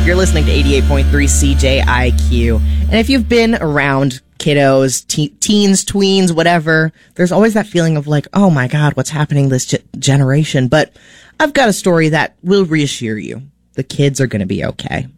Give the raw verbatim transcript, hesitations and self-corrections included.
You're listening to eighty-eight point three C J I Q. And if you've been around kiddos, te- teens, tweens, whatever, there's always that feeling of like, oh my God, what's happening this ge- generation? But I've got a story that will reassure you. The kids are going to be okay.